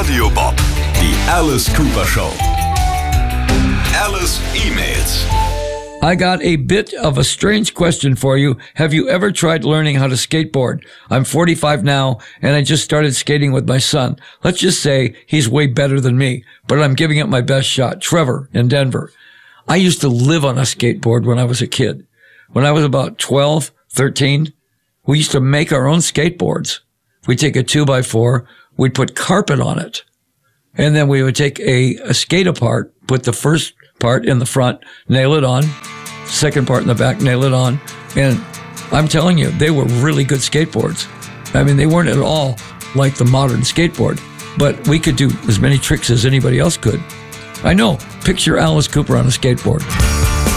Radio Bob. Die Alice Cooper Show. Alice emails. I got a bit of a strange question for you. Have you ever tried learning how to skateboard? I'm 45 now, and I just started skating with my son. Let's just say he's way better than me, but I'm giving it my best shot. Trevor in Denver. I used to live on a skateboard when I was a kid. When I was about 12, 13, we used to make our own skateboards. We'd take a 2x4, we'd put carpet on it, and then we would take a skate apart, put the first part in the front, nail it on, second part in the back, nail it on, and I'm telling you, they were really good skateboards. I mean, they weren't at all like the modern skateboard, but we could do as many tricks as anybody else could. I know. Picture Alice Cooper on a skateboard.